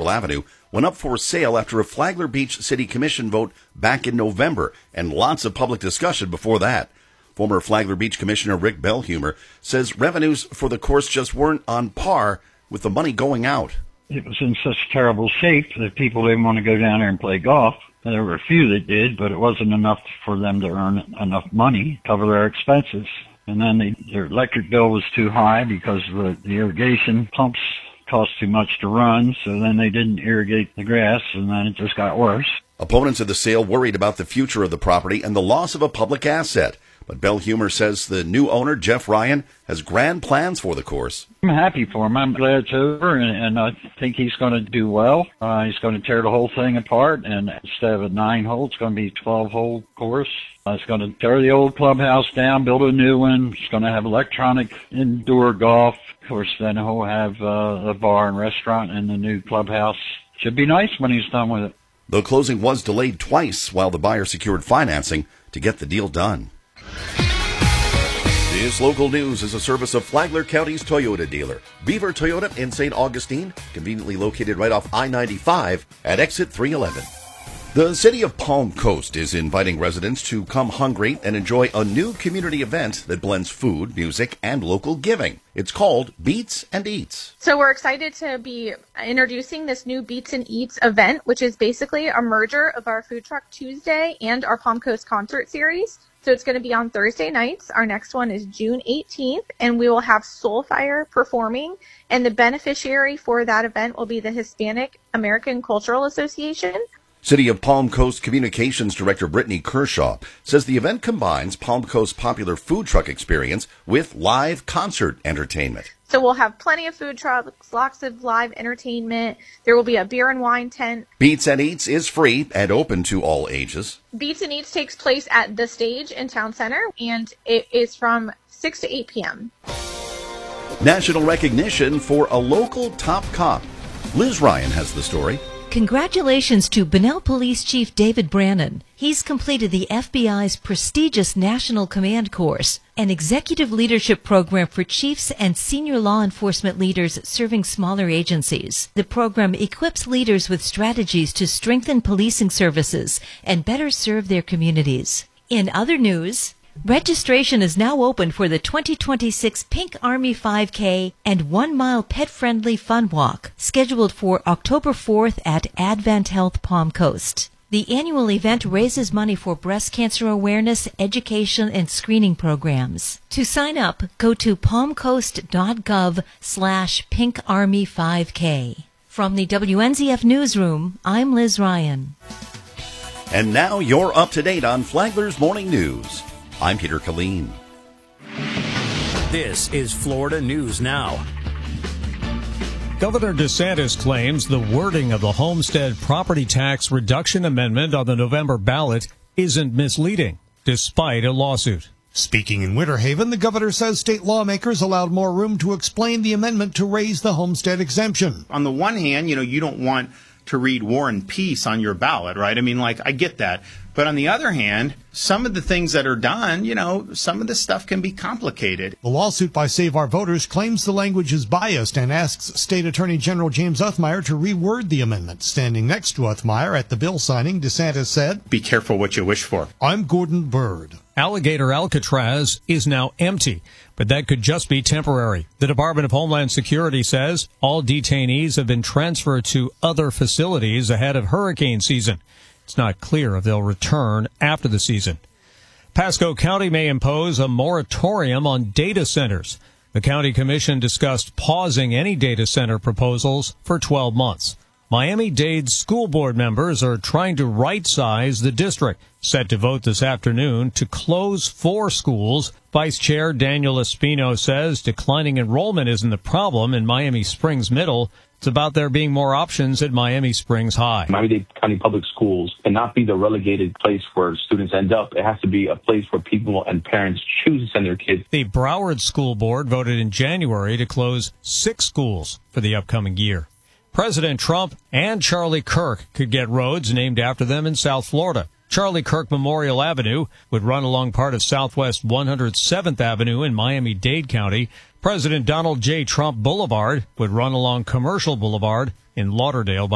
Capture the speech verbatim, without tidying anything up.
Memorial Avenue went up for sale after a Flagler Beach City Commission vote back in November, and lots of public discussion before that. Former Flagler Beach Commissioner Rick Bellhumer says revenues for the course just weren't on par with the money going out. It was in such terrible shape that people didn't want to go down there and play golf. There were a few that did, but it wasn't enough for them to earn enough money to cover their expenses. And then they, their electric bill was too high because the, the irrigation pumps cost too much to run, so then they didn't irrigate the grass, and then it just got worse. Opponents of the sale worried about the future of the property and the loss of a public asset. But Bellhumer says the new owner, Jeff Ryan, has grand plans for the course. I'm happy for him. I'm glad it's over, and, and I think he's going to do well. Uh, he's going to tear the whole thing apart, and instead of a nine-hole, it's going to be a twelve-hole course. Uh, it's going to tear the old clubhouse down, build a new one. It's going to have electronic indoor golf. Of course, then he'll have uh, a bar and restaurant in the new clubhouse. Should be nice when he's done with it. The closing was delayed twice while the buyer secured financing to get the deal done. This local news is a service of Flagler County's Toyota dealer, Beaver Toyota in Saint Augustine, conveniently located right off I ninety-five at exit three eleven. The city of Palm Coast is inviting residents to come hungry and enjoy a new community event that blends food, music, and local giving. It's called Beats and Eats. So we're excited to be introducing this new Beats and Eats event, which is basically a merger of our Food Truck Tuesday and our Palm Coast concert series. So it's going to be on Thursday nights. Our next one is June eighteenth, and we will have Soulfire performing. And the beneficiary for that event will be the Hispanic American Cultural Association. City of Palm Coast Communications Director Brittany Kershaw says the event combines Palm Coast's popular food truck experience with live concert entertainment. So we'll have plenty of food trucks, lots of live entertainment. There will be a beer and wine tent. Beats and Eats is free and open to all ages. Beats and Eats takes place at The Stage in Town Center, and it is from six to eight p.m. National recognition for a local top cop. Liz Ryan has the story. Congratulations to Bunnell Police Chief David Brannon. He's completed the F B I's prestigious National Command Course, an executive leadership program for chiefs and senior law enforcement leaders serving smaller agencies. The program equips leaders with strategies to strengthen policing services and better serve their communities. In other news, registration is now open for the twenty twenty-six Pink Army five K and one mile pet-friendly fun walk, scheduled for October fourth at Advent Health Palm Coast. The annual event raises money for breast cancer awareness, education, and screening programs. To sign up, go to palmcoast.gov slash Pink Army 5K. From the W N Z F Newsroom, I'm Liz Ryan. And now you're up to date on Flagler's Morning News. I'm Peter Killeen. This is Florida News Now. Governor DeSantis claims the wording of the Homestead Property Tax Reduction Amendment on the November ballot isn't misleading, despite a lawsuit. Speaking in Winter Haven, the governor says state lawmakers allowed more room to explain the amendment to raise the homestead exemption. On the one hand, you know, you don't want to read War and Peace on your ballot, right? I mean, like, I get that. But on the other hand, some of the things that are done, you know, some of this stuff can be complicated. The lawsuit by Save Our Voters claims the language is biased and asks State Attorney General James Uthmire to reword the amendment. Standing next to Uthmire at the bill signing, DeSantis said, "Be careful what you wish for." I'm Gordon Bird. Alligator Alcatraz is now empty, but that could just be temporary. The Department of Homeland Security says all detainees have been transferred to other facilities ahead of hurricane season. It's not clear if they'll return after the season. Pasco County may impose a moratorium on data centers. The county commission discussed pausing any data center proposals for twelve months. Miami-Dade school board members are trying to right-size the district, set to vote this afternoon to close four schools. Vice Chair Daniel Espino says declining enrollment isn't the problem in Miami Springs Middle. It's about there being more options at Miami Springs High. Miami-Dade County Public Schools cannot be the relegated place where students end up. It has to be a place where people and parents choose to send their kids. The Broward School Board voted in January to close six schools for the upcoming year. President Trump and Charlie Kirk could get roads named after them in South Florida. Charlie Kirk Memorial Avenue would run along part of Southwest one hundred seventh Avenue in Miami-Dade County. President Donald J. Trump Boulevard would run along Commercial Boulevard in Lauderdale.